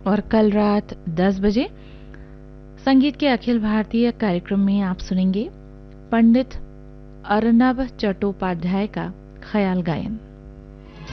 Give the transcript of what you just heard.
और कल रात 10 बजे संगीत के अखिल भारतीय कार्यक्रम में आप सुनेंगे पंडित अर्नब चट्टोपाध्याय का ख्याल गायन।